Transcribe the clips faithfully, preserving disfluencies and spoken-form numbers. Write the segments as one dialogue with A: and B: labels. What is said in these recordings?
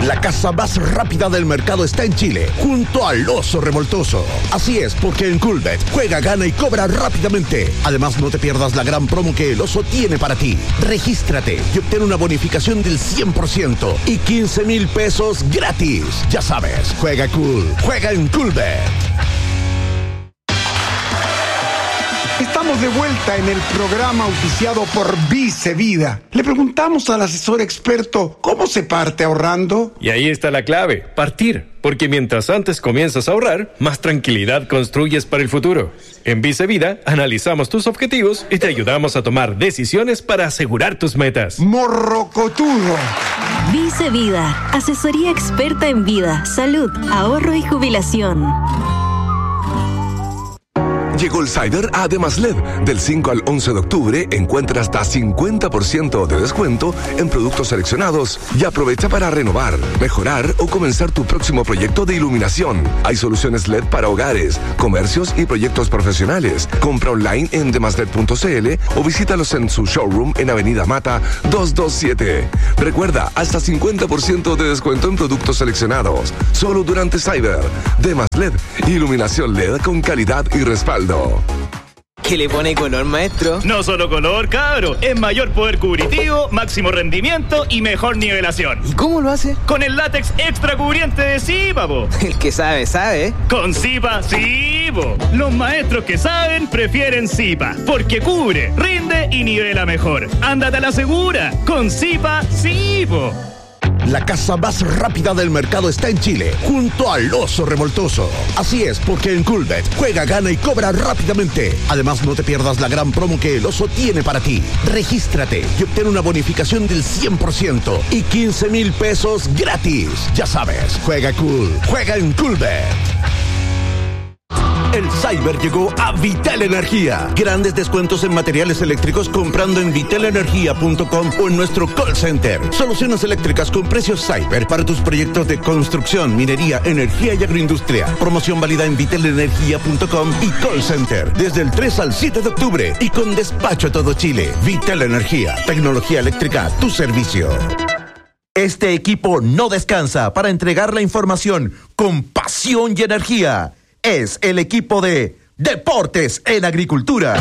A: La casa más rápida del mercado está en Chile, junto al Oso Revoltoso. Así es, porque en Coolbet juega, gana y cobra rápidamente. Además, no te pierdas la gran promo que el Oso tiene para ti. Regístrate y obtén una bonificación del cien por ciento y quince mil pesos gratis. Ya sabes, juega cool, juega en Coolbet.
B: Estamos de vuelta en el programa auspiciado por Vice Vida. Le preguntamos al asesor experto cómo se parte ahorrando.
C: Y ahí está la clave, partir. Porque mientras antes comienzas a ahorrar, más tranquilidad construyes para el futuro. En Vice Vida analizamos tus objetivos y te ayudamos a tomar decisiones para asegurar tus metas.
B: Morrocotudo.
D: Vice Vida, asesoría experta en vida, salud, ahorro y jubilación.
E: Llegó el Cyber a Demaslet. Del cinco al once de octubre encuentra hasta cincuenta por ciento de descuento en productos seleccionados y aprovecha para renovar, mejorar o comenzar tu próximo proyecto de iluminación. Hay soluciones L E D para hogares, comercios y proyectos profesionales. Compra online en demaslet punto c l o visítalos en su showroom en Avenida Mata doscientos veintisiete. Recuerda, hasta cincuenta por ciento de descuento en productos seleccionados. Solo durante Cyber. Demaslet, iluminación L E D con calidad y respaldo.
F: ¿Qué le pone color, maestro?
G: No solo color, cabro. Es mayor poder cubritivo, máximo rendimiento y mejor nivelación.
F: ¿Y cómo lo hace?
G: Con el látex extra cubriente de Zipa, po.
F: El que sabe, sabe.
G: Con Zipa, sí, po. Los maestros que saben prefieren Zipa, porque cubre, rinde y nivela mejor. Ándate a la segura. Con Zipa, sí, po.
A: La casa más rápida del mercado está en Chile, junto al Oso Revoltoso. Así es, porque en Coolbet juega, gana y cobra rápidamente. Además, no te pierdas la gran promo que el Oso tiene para ti. Regístrate y obtén una bonificación del cien por ciento y quince mil pesos gratis. Ya sabes, juega cool, juega en Coolbet. El Cyber llegó a Vital Energía. Grandes descuentos en materiales eléctricos comprando en vital energía punto com o en nuestro call center. Soluciones eléctricas con precios Cyber para tus proyectos de construcción, minería, energía y agroindustria. Promoción válida en vital energía punto com y call center desde el tres al siete de octubre y con despacho a todo Chile. Vital Energía, tecnología eléctrica a tu servicio. Este equipo no descansa para entregar la información con pasión y energía. Es el equipo de Deportes en Agricultura.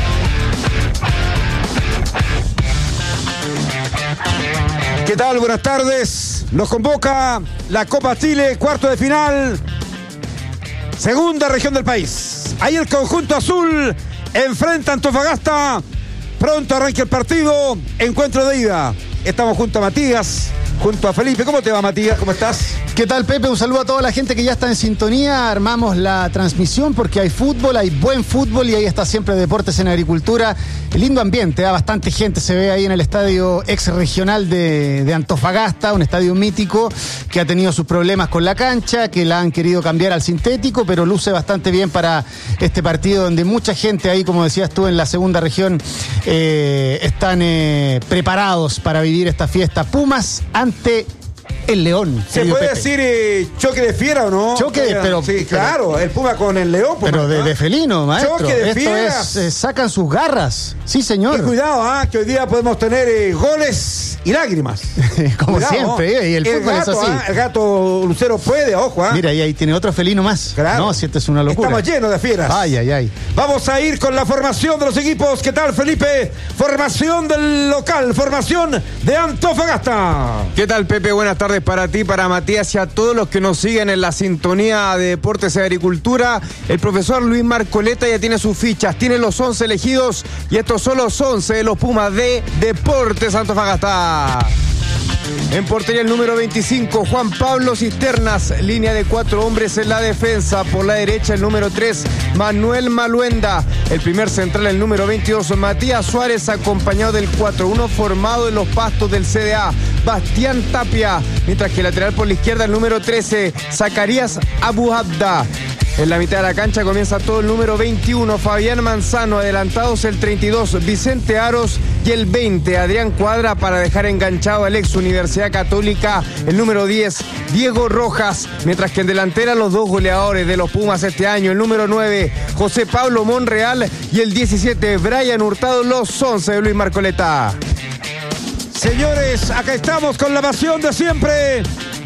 B: ¿Qué tal? Buenas tardes. Nos convoca la Copa Chile, cuarto de final, segunda región del país. Ahí el conjunto azul enfrenta a Antofagasta. Pronto arranca el partido, encuentro de ida. Estamos junto a Matías, junto a Felipe. ¿Cómo te va, Matías? ¿Cómo estás?
H: ¿Qué tal, Pepe? Un saludo a toda la gente que ya está en sintonía. Armamos la transmisión porque hay fútbol, hay buen fútbol y ahí está siempre Deportes en Agricultura. El lindo ambiente, ¿eh? Bastante gente se ve ahí en el estadio ex regional de, de Antofagasta, un estadio mítico que ha tenido sus problemas con la cancha, que la han querido cambiar al sintético, pero luce bastante bien para este partido donde mucha gente ahí, como decías tú, en la segunda región eh, están eh, preparados para vivir esta fiesta. Pumas ante el León.
B: ¿Se puede Pepe. decir eh, choque de fiera o no?
H: Choque de, pero...
B: Sí, claro, pero, el Puma con el León. Puma,
H: pero de, de felino, maestro.
B: Choque de
H: Esto
B: fieras.
H: Es, eh, sacan sus garras. Sí, señor.
B: Y cuidado, ah, que hoy día podemos tener eh, goles y lágrimas.
H: Como
B: cuidado,
H: siempre, ¿eh? Y el, el fútbol
B: gato,
H: es así.
B: Ah, el gato Lucero puede, ojo, ah.
H: Mira, y ahí tiene otro felino más.
B: Claro.
H: No, si esto es una locura.
B: Estamos llenos de fieras.
H: Ay, ay, ay.
B: Vamos a ir con la formación de los equipos. ¿Qué tal, Felipe? Formación del local, formación de Antofagasta.
I: ¿Qué tal, Pepe? Buenas tardes para ti, para Matías y a todos los que nos siguen en la sintonía de Deportes y Agricultura. El profesor Luis Marcoleta ya tiene sus fichas, tiene los once elegidos y estos son los once de los Pumas de Deportes Antofagasta. En portería el número veinticinco, Juan Pablo Cisternas, línea de cuatro hombres en la defensa. Por la derecha el número tres, Manuel Maluenda. El primer central el número veintidós, Matías Suárez, acompañado del cuatro uno formado en los pastos del C D A, Bastián Tapia. Mientras que lateral por la izquierda el número trece, Zacarías Abu Abda. En la mitad de la cancha comienza todo el número veintiuno, Fabián Manzano, adelantados el treinta y dos, Vicente Aros, y el veinte, Adrián Cuadra, para dejar enganchado al ex Universidad Católica, el número diez, Diego Rojas, mientras que en delantera los dos goleadores de los Pumas este año, el número nueve, José Pablo Monreal, y el diecisiete, Brian Hurtado, los once de Luis Marcoleta.
B: Señores, acá estamos con la pasión de siempre.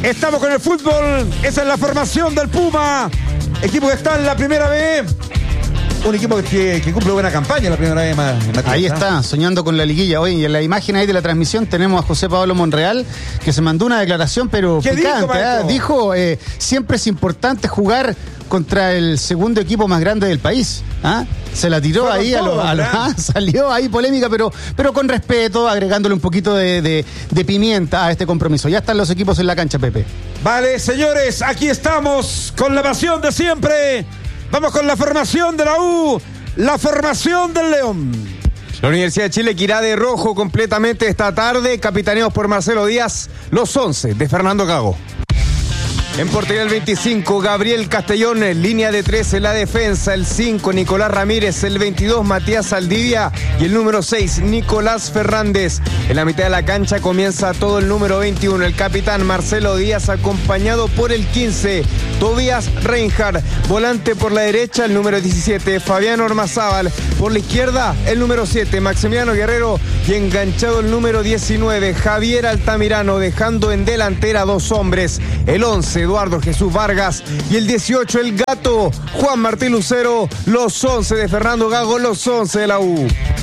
B: Estamos con el fútbol. Esa es la formación del Puma. Equipo que está en la primera B. Un equipo que, que cumple buena campaña en la primera vez. Matías,
H: ahí está, soñando con la liguilla. Oye, y en la imagen ahí de la transmisión tenemos a José Pablo Monreal, que se mandó una declaración, pero
B: ¿Qué
H: picante.
B: dijo,
H: ¿eh? Dijo, eh, siempre es importante jugar contra el segundo equipo más grande del país. ¿Ah? Se la tiró ahí a los... Lo, ¿ah? Salió ahí polémica, pero, pero con respeto, agregándole un poquito de, de, de pimienta a este compromiso. Ya están los equipos en la cancha, Pepe.
B: Vale, señores, aquí estamos con la pasión de siempre. Vamos con la formación de la U, la formación del León.
I: La Universidad de Chile que irá de rojo completamente esta tarde, capitaneados por Marcelo Díaz, los once de Fernando Gago. En portería el veinticinco, Gabriel Castellón, en línea de tres en la defensa, el cinco, Nicolás Ramírez, el veintidós, Matías Saldivia y el número seis, Nicolás Fernández. En la mitad de la cancha comienza todo el número veintiuno, el capitán Marcelo Díaz, acompañado por el quince, Tobías Reinhardt. Volante por la derecha, el número diecisiete, Fabián Ormazábal. Por la izquierda, el número siete, Maximiliano Guerrero. Y enganchado el número diecinueve, Javier Altamirano, dejando en delantera dos hombres. El once, Eduardo Jesús Vargas. Y el dieciocho, el gato, Juan Martín Lucero. Los once de Fernando Gago, los once de la U.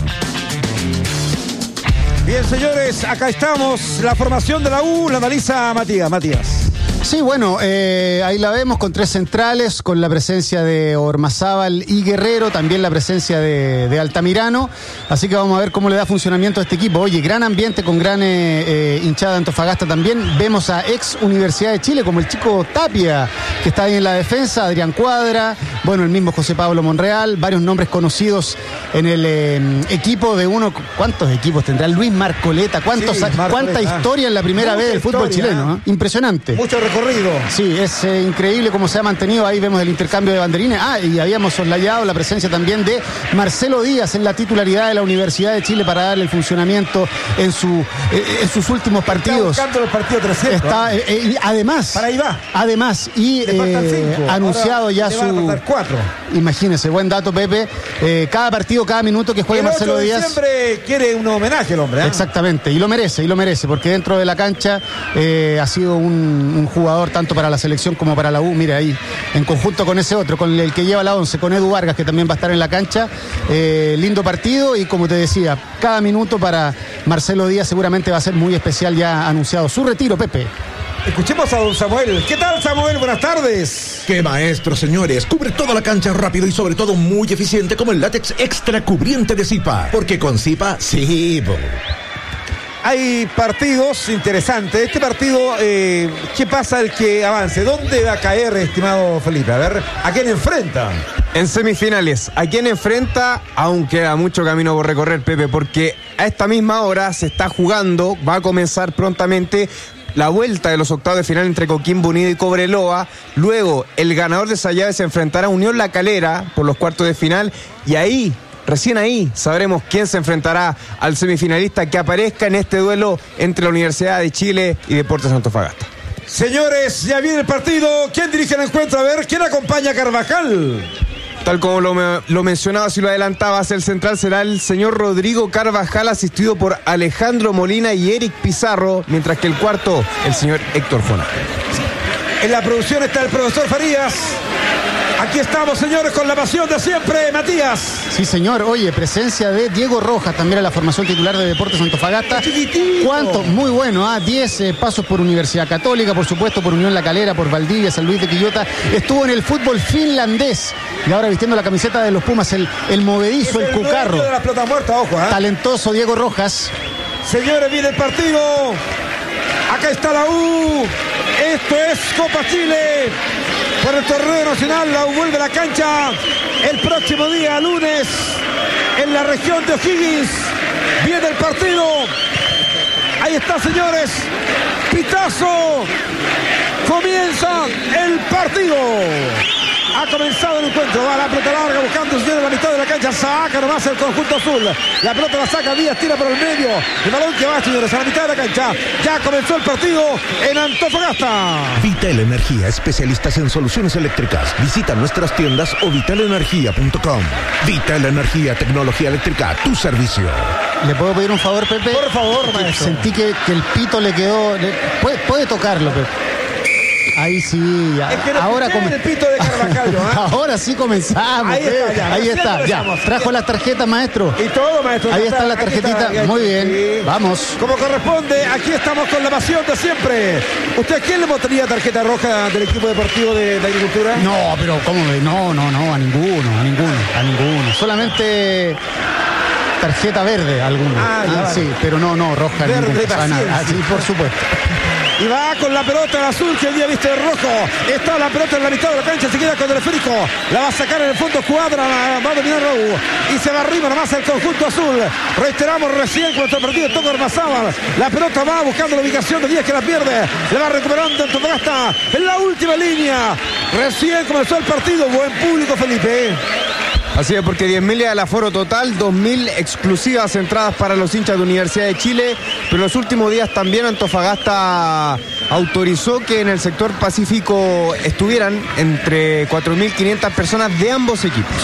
B: Bien, señores, acá estamos. La formación de la U la analiza Matías. Matías.
H: Sí, bueno, eh, ahí la vemos con tres centrales, con la presencia de Ormazábal y Guerrero, también la presencia de, de Altamirano, así que vamos a ver cómo le da funcionamiento a este equipo. Oye, gran ambiente con gran eh, eh, hinchada de Antofagasta también. Vemos a ex Universidad de Chile, como el chico Tapia, que está ahí en la defensa, Adrián Cuadra, bueno, el mismo José Pablo Monreal, varios nombres conocidos en el eh, equipo de uno. ¿Cuántos equipos tendrá? Luis Marcoleta, ¿cuántos,
B: sí, Marcoleta.
H: ¿cuánta historia en la primera
B: Mucha
H: vez del fútbol
B: historia,
H: chileno? ¿eh? Impresionante.
B: Mucho recorrido.
H: Sí, es eh, increíble cómo se ha mantenido. Ahí vemos el intercambio de banderines. Ah, y habíamos soslayado la presencia también de Marcelo Díaz en la titularidad de la Universidad de Chile para darle el funcionamiento en, su, eh, en sus últimos partidos.
B: Está buscando los partidos trescientos.
H: Está, eh, eh, además,
B: para ahí va.
H: Además, y eh, anunciado
B: ahora
H: ya su.
B: Cuatro.
H: Imagínese, buen dato, Pepe. Eh, cada partido, cada minuto que juegue
B: el
H: Marcelo Díaz.
B: Siempre quiere un homenaje el hombre. ¿eh?
H: Exactamente, y lo merece, y lo merece, porque dentro de la cancha eh, ha sido un, un jugador tanto para la selección como para la U. Mire ahí, en conjunto con ese otro, con el que lleva la once, con Edu Vargas, que también va a estar en la cancha. Eh, lindo partido, y como te decía, cada minuto para Marcelo Díaz seguramente va a ser muy especial, ya anunciado su retiro, Pepe.
B: Escuchemos a don Samuel. ¿Qué tal, Samuel? Buenas tardes.
A: ¡Qué maestro, señores! Cubre toda la cancha rápido y sobre todo muy eficiente como el látex extra cubriente de Zipa. Porque con Zipa, sí, bo.
B: Hay partidos interesantes. Este partido, eh, ¿qué pasa el que avance? ¿Dónde va a caer, estimado Felipe? A ver, ¿a quién enfrenta?
I: En semifinales, ¿a quién enfrenta? Aún queda mucho camino por recorrer, Pepe, porque a esta misma hora se está jugando, va a comenzar prontamente la vuelta de los octavos de final entre Coquimbo Unido y Cobreloa. Luego, el ganador de esa llave se enfrentará a Unión La Calera por los cuartos de final, y ahí, recién ahí, sabremos quién se enfrentará al semifinalista que aparezca en este duelo entre la Universidad de Chile y Deportes Antofagasta.
B: Señores, ya viene el partido. ¿Quién dirige el encuentro? A ver, ¿quién acompaña a Carvajal?
I: Tal como lo, lo mencionabas y lo adelantabas, el central será el señor Rodrigo Carvajal, asistido por Alejandro Molina y Eric Pizarro, mientras que el cuarto, el señor Héctor Fona.
B: En la producción está el profesor Farías. Aquí estamos, señores, con la pasión de siempre, Matías.
H: Sí, señor. Oye, presencia de Diego Rojas, también en la formación titular de Deportes Antofagasta. ¿Cuánto? Muy bueno, ¿ah? diez eh, pasos por Universidad Católica, por supuesto, por Unión La Calera, por Valdivia, San Luis de Quillota. Estuvo en el fútbol finlandés y ahora vistiendo la camiseta de los Pumas, el, el movedizo, el, el cucarro.
B: De la pelota muerta, ojo, ¿eh?
H: Talentoso Diego Rojas.
B: Señores, viene el partido. Acá está la U. Esto es Copa Chile. Por el torneo nacional, la U vuelve a la cancha el próximo día, lunes, en la región de O'Higgins. Viene el partido. Ahí está, señores. Pitazo. Comienza el partido. Ha comenzado el encuentro. Va la pelota larga buscando, señores, la mitad de la cancha. Saca nomás el conjunto azul. La pelota la saca Díaz, tira por el medio. El balón que va, señores, a la mitad de la cancha. Ya comenzó el partido en Antofagasta.
A: Vital Energía, especialistas en soluciones eléctricas. Visita nuestras tiendas o vital energía punto com. Vital Energía, tecnología eléctrica a tu servicio.
H: ¿Le puedo pedir un favor, Pepe?
B: Por favor, maestro.
H: Sentí que, que el pito le quedó... Le, puede, puede tocarlo, Pepe. Ahí sí,
B: Es que
H: ahora
B: come... el pito de Carvajal, ¿eh?
H: Ahora sí comenzamos.
B: Ahí está, ya.
H: Ahí está, ya. Trajo las tarjetas, maestro.
B: Y todo, maestro.
H: Ahí está la tarjetita.
B: Está,
H: muy bien.
B: Sí.
H: Vamos.
B: Como corresponde, aquí estamos con la pasión de siempre. ¿Usted a quién le mostraría tarjeta roja del equipo deportivo de, de Agricultura?
H: No, pero ¿cómo? No, no, no, a ninguno, a ninguno, a ninguno. Solamente tarjeta verde a alguno.
B: Ah,
H: ah, sí, pero no, no, roja.
B: Verde,
H: nada. Ah, sí, por supuesto.
B: Y va con la pelota azul que el día viste de rojo. Está la pelota en la mitad de la cancha, se queda con el esférico. La va a sacar en el fondo, cuadra, va a dominar Raúl. Y se va arriba nomás el conjunto azul. Reiteramos recién con nuestro partido toca Ormazábal. La pelota va buscando la ubicación de Díaz que la pierde. Le va recuperando Antofagasta en la última línea. Recién comenzó el partido. Buen público, Felipe.
I: Así es, porque diez mil es el aforo total, dos mil exclusivas entradas para los hinchas de Universidad de Chile, pero en los últimos días también Antofagasta autorizó que en el sector Pacífico estuvieran entre cuatro mil quinientas personas de ambos equipos.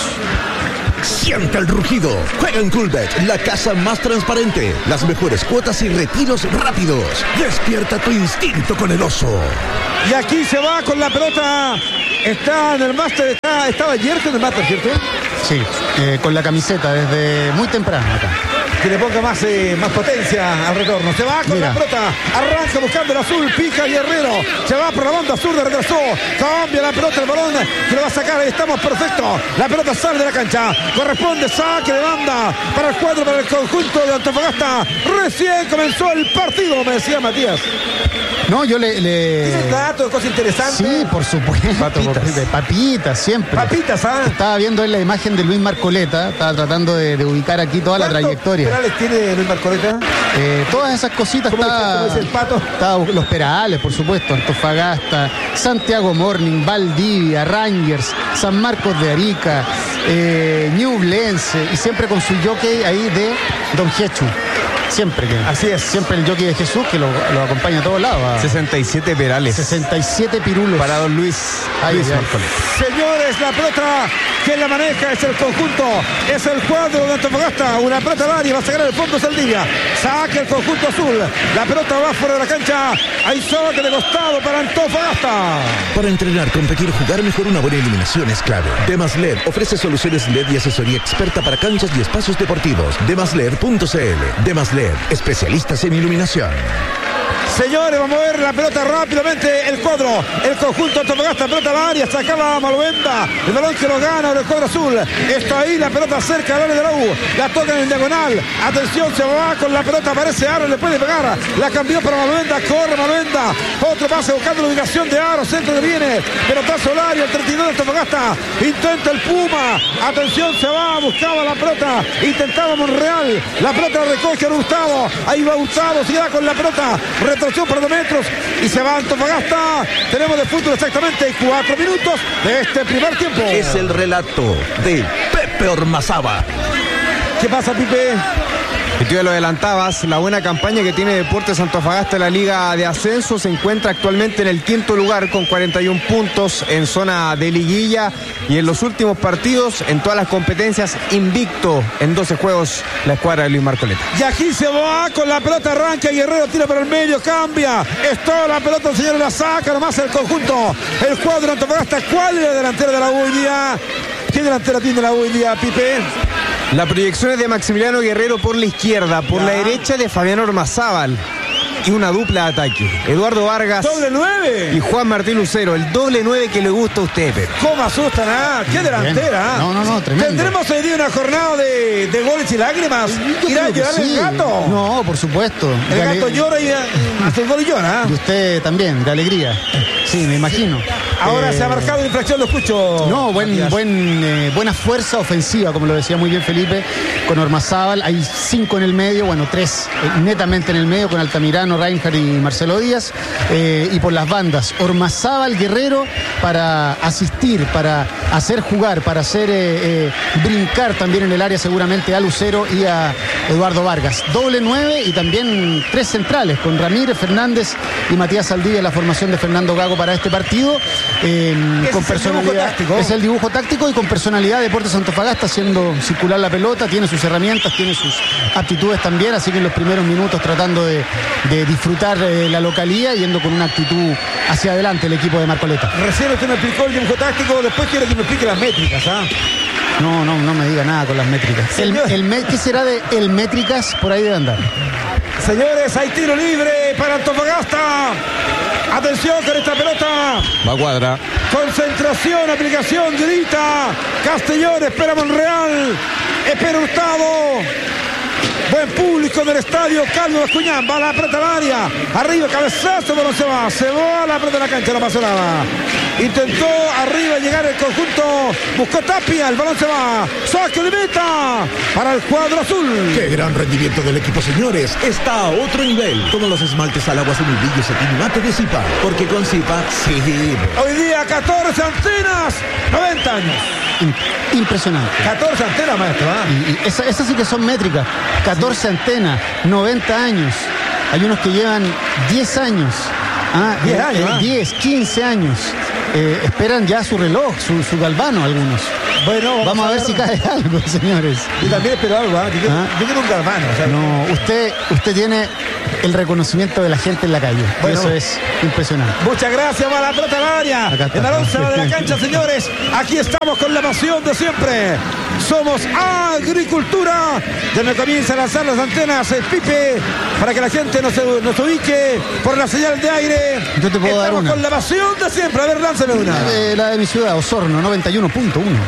A: Siente el rugido. Juega en Coolbet, la casa más transparente. Las mejores cuotas y retiros rápidos. Despierta tu instinto con el oso.
B: Y aquí se va con la pelota. Está en el máster. Está, estaba ayer en el máster, ¿cierto?
H: Sí, eh, con la camiseta desde muy temprano acá.
B: Que le ponga más, eh, más potencia al retorno. Se va con Mira. la pelota. Arranca buscando el azul. Pica Guerrero. Se va por la banda zurda. Retrasó. Cambia la pelota. El balón que lo va a sacar. Ahí estamos perfecto. La pelota sale de la cancha. Corresponde saque de banda para el cuadro, para el conjunto de Antofagasta. Recién comenzó el partido, me decía Matías.
H: No, yo le... le...
B: ¿Tienes datos, cosas interesantes?
H: Sí, por supuesto.
B: Papitas.
H: De papitas, siempre.
B: Papitas, ¿ah?
H: Estaba viendo en la imagen de Luis Marcoleta. Estaba tratando de, de ubicar aquí toda la trayectoria.
B: ¿Qué perales tiene Luis Marcoleta?
H: Eh, todas esas cositas.
B: ¿Cómo,
H: está,
B: ¿Cómo es el pato?
H: Está, los perales, por supuesto. Antofagasta, Santiago Morning, Valdivia, Rangers, San Marcos de Arica, eh, Ñublense. Y siempre con su jockey ahí de Don Jechu. Siempre que.
B: Así es.
H: Siempre el jockey de Jesús que lo, lo acompaña a todos lados. A
I: sesenta y siete perales.
H: sesenta y siete pirulos.
I: Para don Luis.
H: Ahí,
I: Luis
B: Señores, la pelota que la maneja es el conjunto, es el cuadro de Antofagasta. Una pelota al área, va a sacar el fondo Saldivia. Saca el conjunto azul. La pelota va fuera de la cancha. Hay saque de costado para Antofagasta.
A: Para entrenar, competir o jugar mejor, una buena iluminación es clave. Demas L E D ofrece soluciones L E D y asesoría experta para canchas y espacios deportivos. demas led punto c l. Demas L E D, especialistas en iluminación.
B: Señores, vamos a ver la pelota rápidamente. El cuadro, el conjunto Antofagasta, pelota al área, sacaba a Maluenda. El balón que lo gana el cuadro azul. Está ahí la pelota cerca del área de la U. La tocan en diagonal. Atención, se va con la pelota. Aparece Aro, le puede pegar. La cambió para Maluenda. Corre Maluenda. Otro pase buscando la ubicación de Aro. Centro que viene. Pelotazo al área. El treinta y dos de Antofagasta. Intenta el Puma. Atención, se va. Buscaba la pelota. Intentaba Monreal. La pelota la recoge a Gustavo. Ahí va Gustavo. Se queda con la pelota. Retrocesión por dos metros y se va Antofagasta. Tenemos de fútbol exactamente cuatro minutos de este primer tiempo.
A: Es el relato de Pepe Ormazábal.
B: ¿Qué pasa, Pipe?
I: Y tú ya lo adelantabas, la buena campaña que tiene Deportes Antofagasta en la Liga de Ascenso se encuentra actualmente en el quinto lugar con cuarenta y un puntos en zona de liguilla y en los últimos partidos, en todas las competencias, invicto en doce juegos la escuadra de Luis Marcoleta.
B: Y aquí se va con la pelota, arranca Guerrero, tira para el medio, cambia. Es toda la pelota, el señor la saca nomás el conjunto. El cuadro Antofagasta, ¿cuál es la delantera de la U hoy día? ¿Qué delantera tiene la U hoy día, Pipe?
I: La proyección es de Maximiliano Guerrero por la izquierda, por ya. la derecha de Fabián Ormazábal. Y una dupla de ataque. Eduardo Vargas.
B: Doble nueve.
I: Y Juan Martín Lucero. El doble nueve que le gusta a usted, Pepe.
B: ¿Cómo asustan? ¿Ah? ¿Qué delantera?
H: No, no, no, tremendo.
B: ¿Tendremos hoy día una jornada de, de goles y lágrimas? ¿Irá a llorar sí. el gato?
H: No, por supuesto.
B: El de gato ale... llora y hace el gol y llora.
H: Y usted también, de alegría. Sí, me imagino.
B: Ahora
H: eh...
B: se ha marcado la infracción, lo escucho.
H: No, buen, buen, eh, buena fuerza ofensiva, como lo decía muy bien Felipe, con Ormazábal. Hay cinco en el medio, bueno, tres eh, netamente en el medio, con Altamirano, Reinhardt y Marcelo Díaz. Eh, y por las bandas, Ormazábal, Guerrero, para asistir, para hacer jugar, para hacer eh, eh, brincar también en el área seguramente a Lucero y a Eduardo Vargas. Doble nueve y también tres centrales, con Ramírez, Fernández y Matías Saldivia, la formación de Fernando Gago para este partido. eh, con
B: es el
H: personalidad.
B: dibujo táctico.
H: Es el dibujo táctico y con personalidad Deportes Antofagasta haciendo circular la pelota, tiene sus herramientas, tiene sus aptitudes también, así que en los primeros minutos tratando de, de disfrutar eh, la localía, yendo con una actitud hacia adelante el equipo de Marcoleta.
B: Recién usted me explicó el dibujo táctico, después quiero que me explique las métricas, ¿ah?
H: No, no, no me diga nada con las métricas. El, el, ¿Qué será de el métricas? Por ahí debe andar.
B: Señores, hay tiro libre para Antofagasta. Atención con esta pelota.
I: Va Cuadra.
B: Concentración, aplicación, grita. Castellón, espera Monreal. Espera Hurtado. Buen público del estadio. Carlos Bascuñán. Va a la pelota al área. Arriba, cabezazo, pero no se va. Se va a la pelota de la cancha, no pasó nada. Intentó arriba llegar el conjunto. Buscó Tapia. El balón se va. Saque de meta para el cuadro azul.
A: ¡Qué gran rendimiento del equipo, señores! Está a otro nivel. Como los esmaltes al agua sin un brillo satín mate de Zipa. Porque con Zipa, sí.
B: Hoy día catorce antenas. noventa años.
H: Impresionante.
B: catorce antenas, maestro. ¿eh?
H: Y, y esa- esas sí que son métricas. catorce antenas, noventa años. Hay unos que llevan diez años. Ah,
B: diez
H: eh,
B: años,
H: eh,
B: ¿ah?
H: diez, quince años. Eh, esperan ya su reloj, su, su galvano algunos.
B: Bueno, vamos,
H: Vamos a ver si cae algo, señores.
B: Yo también espero algo. ¿eh? Yo, quiero,
H: ¿Ah?
B: yo quiero un galvano. O sea,
H: No, usted, usted tiene el reconocimiento de la gente en la calle.
B: Bueno.
H: Eso es impresionante.
B: Muchas gracias, va la pelota al área.
H: Acá está.
B: En la once de la cancha, señores. Aquí estamos con la pasión de siempre. Somos Agricultura. Ya me comienza a lanzar las antenas el Pipe para que la gente nos, nos ubique por la señal de aire.
H: Yo te puedo
B: estamos
H: dar una.
B: con la pasión de siempre. A ver, lánzame una.
H: Eh, la de mi ciudad, Osorno, noventa y uno punto uno.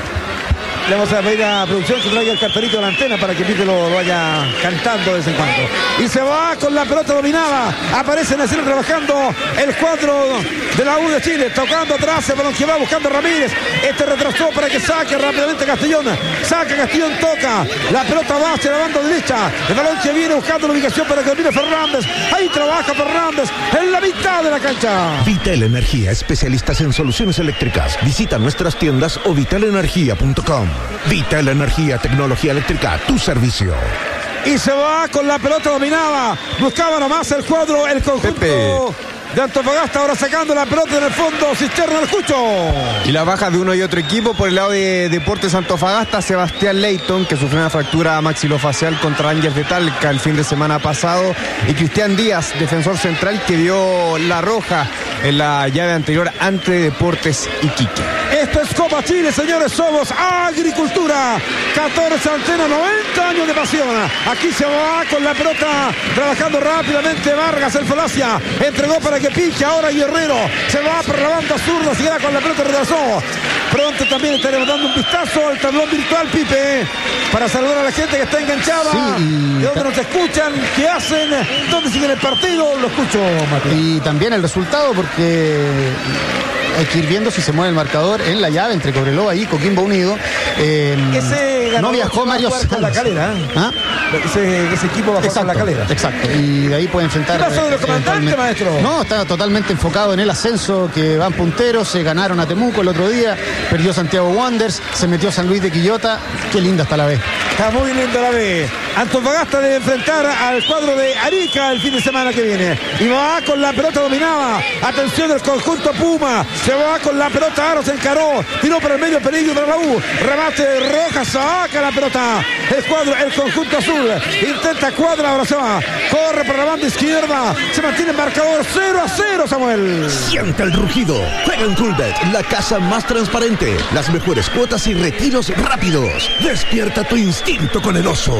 B: Le vamos a pedir a producción que traiga el cartelito de la antena para que Pipe lo vaya cantando de vez en cuando. Y se va con la pelota dominada. Aparece en el cielo trabajando el cuadro de la U de Chile. Tocando atrás el balón que va buscando Ramírez. Este retrasó para que saque rápidamente Castellón. Saca Castellón, toca. La pelota va hacia la banda derecha. El balón que viene buscando la ubicación para que domine Fernández. Ahí trabaja Fernández en la mitad de la cancha.
A: Vital Energía, especialistas en soluciones eléctricas. Visita nuestras tiendas o vital energía punto com. Vital Energía, tecnología eléctrica, tu servicio.
B: Y se va con la pelota dominada. Buscaba nomás el cuadro, el conjunto
I: Pepe.
B: de Antofagasta. Ahora sacando la pelota en el fondo. Cisterna al Cucho.
I: Y la baja de uno y otro equipo por el lado de Deportes Antofagasta, Sebastián Leighton, que sufrió una fractura maxilofacial contra Rangers de Talca el fin de semana pasado, y Cristian Díaz, defensor central, que vio la roja en la llave anterior ante Deportes Iquique.
B: Esto es Copa Chile, señores. Somos Agricultura. catorce antenas, noventa años de pasión. Aquí se va con la pelota. Trabajando rápidamente Vargas, el Falacia. Entregó para que pique. Ahora Guerrero. Se va por la banda zurda. Se queda con la pelota, retrasó. Pronto también estaremos dando un vistazo al tablón virtual, Pipe, para saludar a la gente que está enganchada.
H: Sí, y-
B: de dónde nos escuchan, qué hacen, dónde siguen el partido. Lo escucho, Mateo.
H: Y también el resultado, porque hay que ir viendo si se mueve el marcador en la llave entre Cobreloa y Coquimbo Unido. Eh,
B: Ese ganador
H: no viajó
B: va a
H: Mario
B: jugar con la
H: Salas.
B: Calera, ¿eh?
H: ¿Ah?
B: Ese, ese equipo va a jugar con la Calera.
H: Exacto. Y de ahí puede enfrentar.
B: ¿Qué pasó de los
H: eh,
B: comandantes,
H: eventualmente-
B: maestro?
H: No, está totalmente enfocado en el ascenso, que van punteros, se ganaron a Temuco el otro día, perdió Santiago Wanderers, se metió San Luis de Quillota. Qué linda está la B.
B: Está muy linda la B. Antofagasta debe enfrentar al cuadro de Arica el fin de semana que viene. Y va con la pelota dominada. Atención del conjunto Puma. Se va con la pelota. Aro se encaró. Tiró para el medio, peligro para la U. Remate Rojas. Saca la pelota. El cuadro, el conjunto azul. Intenta cuadra. Ahora se va. Corre por la banda izquierda. Se mantiene el marcador cero a cero, Samuel.
A: Siente el rugido. Juega en Coolbet, la casa más transparente. Las mejores cuotas y retiros rápidos. Despierta tu instinto con el oso.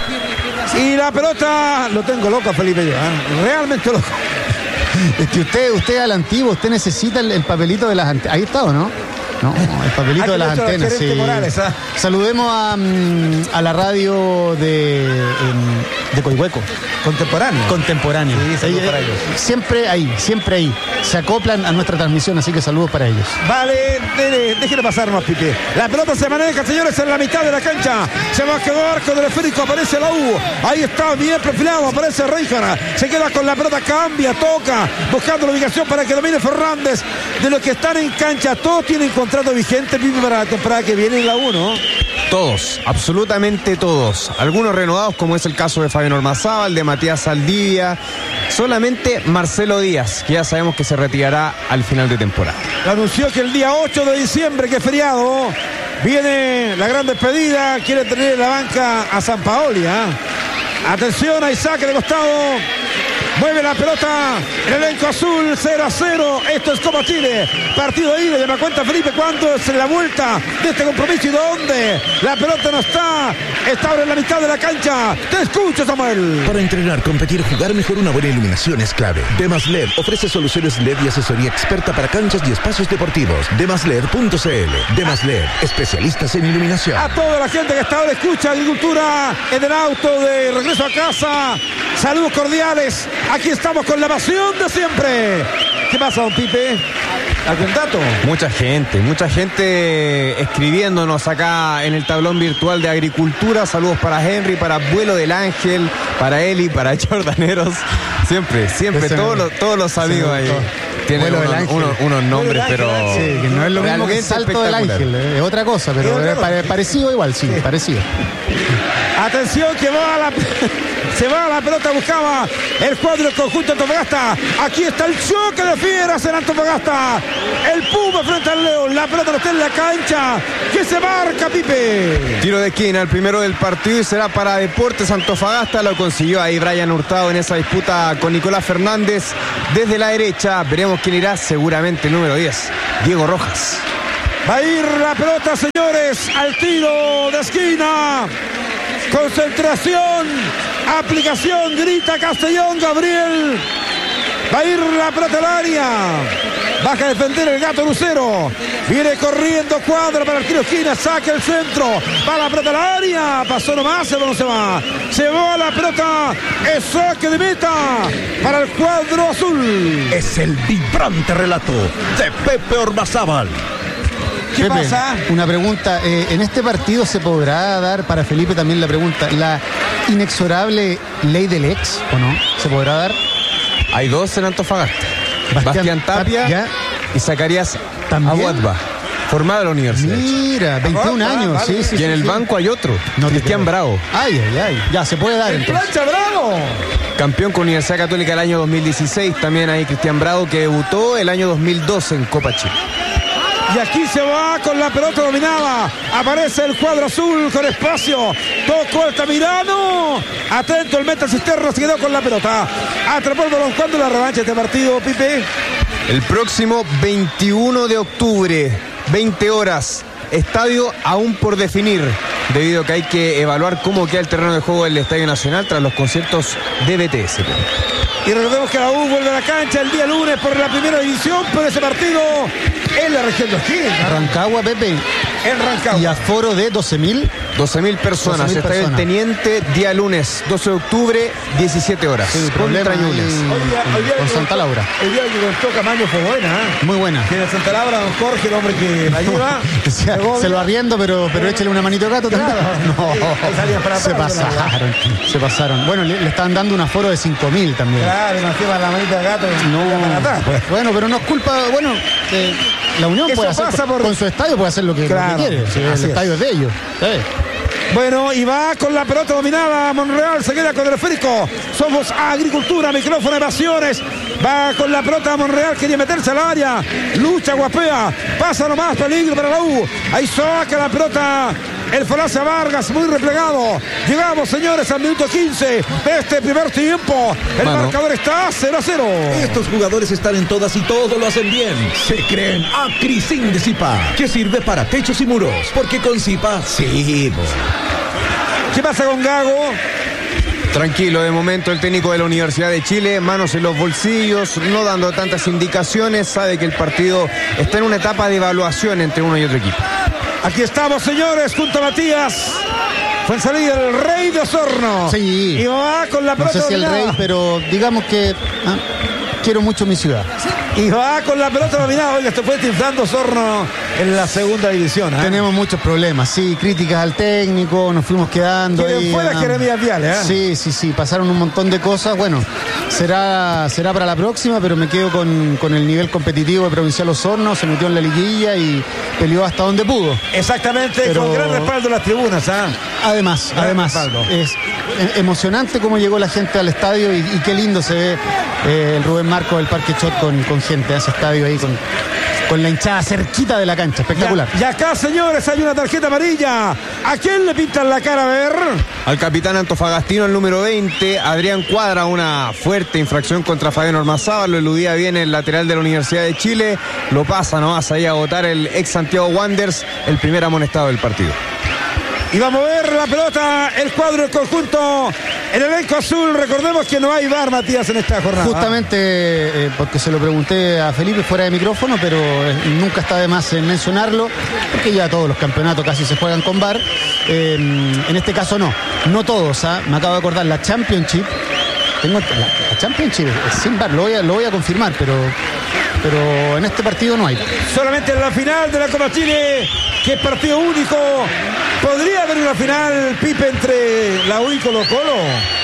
B: Y la pelota. Lo tengo loco, Felipe. yo, ¿eh? Realmente loco.
H: Es que usted, usted a la antigua, usted necesita el, el papelito de las antenas. Ahí está, ¿o no? No, el papelito
B: Aquí
H: de las
B: nuestro
H: antenas.
B: gerente
H: Sí.
B: Morales, ¿ah?
H: Saludemos a, mm, a la radio de, em, de Coihueco.
B: Contemporáneo.
H: Contemporáneo.
B: Sí, saludos
H: Eh,
B: para ellos.
H: Siempre ahí, siempre ahí. Se acoplan a nuestra transmisión, así que saludos para ellos.
B: Vale, dele, déjele pasar más, Pipe. La pelota se maneja, señores, en la mitad de la cancha. Se va a quedar con el esférico, aparece la U. Ahí está, bien perfilado, aparece Reijara. Se queda con la pelota, cambia, toca, buscando la ubicación para que domine Fernández. De los que están en cancha, todos tienen contrato vigente, Pipe, para la temporada que viene en la U, ¿no?
I: Todos, absolutamente todos. Algunos renovados, como es el caso de Fabián Ormazábal, de Matías Saldivia. Solamente Marcelo Díaz, que ya sabemos que se retirará al final de temporada.
B: anunció que el día ocho de diciembre, que es feriado, viene la gran despedida. Quiere tener en la banca a Sampaoli. ¿eh? Atención, a Isaac de costado. Mueve la pelota el elenco azul, cero a cero. Esto es Copa Chile. Partido de ida. Ya me cuenta Felipe cuándo es la vuelta de este compromiso y dónde. La pelota no está. Está ahora en la mitad de la cancha. Te escucho, Samuel.
A: Para entrenar, competir, jugar mejor, una buena iluminación es clave. Demas L E D ofrece soluciones L E D y asesoría experta para canchas y espacios deportivos. demas led punto c l. Demas L E D, especialistas en iluminación.
B: A toda la gente que hasta ahora escucha Agricultura en el auto de regreso a casa. Saludos cordiales. Aquí estamos con la pasión de siempre. ¿Qué pasa, don Pipe? ¿Algún dato?
I: Mucha gente, mucha gente escribiéndonos acá en el tablón virtual de Agricultura. Saludos para Henry, para Abuelo del Ángel, para Eli, para Jordaneros. Siempre, siempre, todos los, todos los amigos ahí. Tienen unos, unos, unos nombres, pero...
H: Sí, que no es lo mismo que el Salto del Ángel, es otra cosa, pero es pare, parecido igual, sí, parecido.
B: Atención que va a la... Se va a la pelota, buscaba el cuadro del conjunto Antofagasta. Aquí está el choque de fieras en Antofagasta. El Puma frente al León. La pelota no está en la cancha. ¿Qué se marca, Pipe?
I: Tiro de esquina, el primero del partido, y será para Deportes Antofagasta. Lo consiguió ahí Brian Hurtado en esa disputa con Nicolás Fernández. Desde la derecha, veremos quién irá, seguramente el número diez, Diego Rojas.
B: Va a ir la pelota, señores, al tiro de esquina. Concentración, aplicación, grita Castellón, Gabriel. Va a ir la pelota al área. Baja a defender el Gato Lucero. Viene corriendo cuadro para el tiro de esquina. Saca el centro. Va la pelota al área. Pasó nomás, se va, no se va. Se va la pelota. Es saque de meta para el cuadro azul.
A: Es el vibrante relato de Pepe Ormazábal.
B: ¿Qué
H: Pepe,
B: pasa?
H: Una pregunta. Eh, ¿En este partido se podrá dar, para Felipe también la pregunta, la inexorable ley del ex o no? ¿Se podrá dar?
I: Hay dos en Antofagasta. Bastián, Bastián Tapia
H: ya.
I: y Zacarías
H: ¿También?
I: Aguadba. Formado en la universidad.
H: Mira, veintiún
B: Ah,
H: años.
B: vale.
H: Sí, sí,
I: Y
H: sí,
I: en el
H: sí.
I: banco hay otro,
H: No te
I: Cristian
H: creo.
I: Bravo.
H: Ay, ay, ay. Ya, se puede dar
B: ¡El
H: entonces.
B: plancha Bravo!
I: Campeón con Universidad Católica el año dos mil dieciséis. También hay Cristian Bravo, que debutó el año dos mil doce en Copa Chile.
B: Y aquí se va con la pelota dominada. Aparece el cuadro azul con espacio. Tocó Altamirano. Atento el meta Cisterna. Se quedó con la pelota. Atrapó el balón. ¿Cuándo la revancha de este partido, Pipe?
I: El próximo veintiuno de octubre, veinte horas. Estadio aún por definir, debido a que hay que evaluar cómo queda el terreno de juego del Estadio Nacional tras los conciertos de B T S.
B: Y recordemos que la U vuelve a la cancha el día lunes por la primera división, pero ese partido en la región de O'Higgins.
H: Rancagua, Pepe.
B: En Rancagua.
H: Y aforo de doce mil.
I: doce mil personas.
H: doce mil
I: Estadio
H: personas.
I: El Teniente, día lunes, doce de octubre, diecisiete horas.
H: Sí,
I: Contra
H: problema ahí
I: Ñuñoa.
B: Hoy día- hoy día
H: con
B: que
H: Santa
B: contó-
H: Laura.
B: El día que contó Camaño fue buena, ¿eh?
H: Muy buena.
B: Que en el Santa Laura, don Jorge, el hombre que la lleva.
H: Se, se lo arriendo, pero, pero échale una manito de gato también.
B: Claro. Ahí salía para
H: No, se
B: atrás,
H: pasaron. Se pasaron. Bueno, le, le están dando un aforo de cinco mil también.
B: Claro, encima la manita de gato.
H: No,
B: para atrás, pues.
H: bueno, pero no es culpa, bueno, eh, la Unión
B: Eso
H: puede hacer
B: pasa por-
H: con su estadio, puede hacer lo que, lo que
B: Claro,
H: quiere. Si
B: así
H: el
B: es.
H: estadio es de ellos. ¿Sí?
B: Bueno, y va con la pelota dominada. Monreal se queda con el esférico. Somos Agricultura, micrófono, evasiones. Va con la pelota Monreal, quería meterse al área. Lucha, guapea. Pasa nomás, peligro para la U. Ahí saca la pelota el Falacia Vargas, muy replegado. Llegamos, señores, al minuto quince de este primer tiempo. El
I: Mano.
B: marcador está cero a cero.
A: Estos jugadores están en todas y todo lo hacen bien. Se creen Acrisin de Zipa, que sirve para techos y muros. Porque con Zipa, sí. bo.
B: ¿Qué pasa con Gago?
I: Tranquilo, de momento el técnico de la Universidad de Chile, manos en los bolsillos, no dando tantas indicaciones, sabe que el partido está en una etapa de evaluación entre uno y otro equipo.
B: Aquí estamos, señores, junto a Matías. Fue el salir el rey de Osorno.
H: Sí.
B: Y va con la
H: No
B: pelota
H: sé si el
B: dominada.
H: rey, pero digamos que ah, quiero mucho mi ciudad.
B: Y va con la pelota dominada. Oiga, se fue inflando Osorno en la segunda división. ¿eh?
H: Tenemos muchos problemas, sí, críticas al técnico, nos fuimos quedando
B: Queden
H: ahí.
B: fuera
H: ah,
B: Jeremías Viales, ¿eh?
H: Sí, sí, sí, pasaron un montón de cosas. Bueno, será, será para la próxima, pero me quedo con, con el nivel competitivo de Provincial Osorno, se metió en la liguilla y peleó hasta donde pudo.
B: Exactamente,
H: Pero-
B: con gran respaldo de las tribunas. ¿eh?
H: Además,
B: Gran
H: además,
B: respaldo.
H: es e- emocionante cómo llegó la gente al estadio y, y qué lindo se ve eh, el Rubén Marcos del Parque Chot con, con gente a ese estadio ahí con con la hinchada cerquita de la cancha, espectacular.
B: Y acá, señores, hay una tarjeta amarilla. ¿A quién le pintan la cara? A ver.
I: Al capitán antofagastino, el número veinte, Adrián Cuadra, una fuerte infracción contra Fabián Ormazábal, lo eludía bien el lateral de la Universidad de Chile, lo pasa nomás ahí a votar el ex Santiago Wanderers, el primer amonestado del partido.
B: Y va a mover la pelota el cuadro del conjunto, el elenco azul. Recordemos que no hay V A R, Matías, en esta jornada.
H: Justamente eh, porque se lo pregunté a Felipe fuera de micrófono, pero eh, nunca está de más en mencionarlo, porque ya todos los campeonatos casi se juegan con V A R. Eh, en este caso no, no todos, ¿eh? Me acabo de acordar, la Championship, tengo la, la Championship es sin V A R, lo voy a, lo voy a confirmar, pero... pero en este partido no hay.
B: Solamente en la final de la Copa Chile, que es partido único. ¿Podría haber una final, Pipe, entre la U y Colo Colo?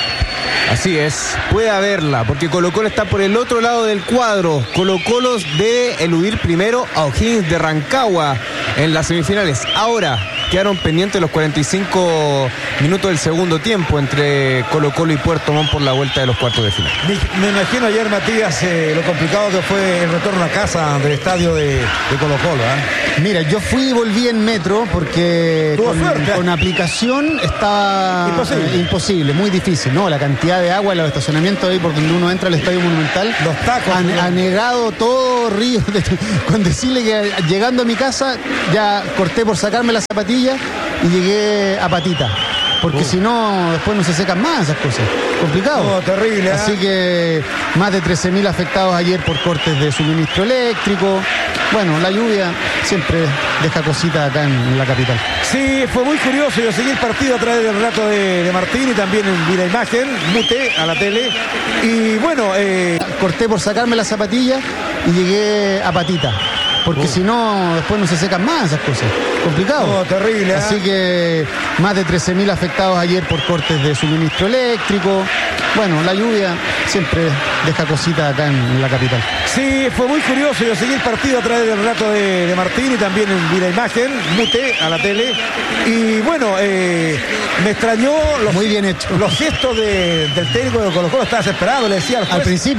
I: Así es, puede haberla, porque Colo Colo está por el otro lado del cuadro. Colo Colo debe eludir primero a O'Higgins de Rancagua en las semifinales. Ahora quedaron pendientes los cuarenta y cinco minutos del segundo tiempo entre Colo Colo y Puerto Montt por la vuelta de los cuartos de final.
B: Me, me imagino ayer, Matías, eh, lo complicado que fue el retorno a casa del estadio de, de Colo Colo. ¿eh?
H: Mira, yo fui y volví en metro porque con, con aplicación estaba
B: imposible.
H: Eh, imposible, muy difícil, ¿no? La cantidad de agua en los estacionamientos ahí por donde uno entra al Estadio Monumental,
B: los tacos,
H: han anegado todo río. De, con decirle que llegando a mi casa ya corté por sacarme las zapatillas y llegué a patita, porque uh. si no después no se secan más esas cosas, complicado.
B: No, terrible, ¿eh?
H: Así que más de trece mil afectados ayer por cortes de suministro eléctrico. Bueno, la lluvia siempre deja cositas acá en, en la capital.
B: Sí, fue muy curioso. Yo seguí el partido a través del relato de, de Martín y también en vida imagen, mute a la tele. Y bueno, eh...
H: corté por sacarme las zapatillas y llegué a patita, porque uh. si no después no se secan más esas cosas, complicado.
B: No, terrible, ¿eh?
H: Así que más de trece mil afectados ayer por cortes de suministro eléctrico. Bueno, la lluvia siempre deja cositas acá en, en la capital.
B: Sí, fue muy curioso. Yo seguí el partido a través del relato de, de Martín y también en vida imagen, mute a la tele. Y bueno, eh, me extrañó los,
H: muy bien hecho.
B: Los gestos de, del técnico de Colo Colo. Estaba desesperado, le decía al juez,
H: al principio.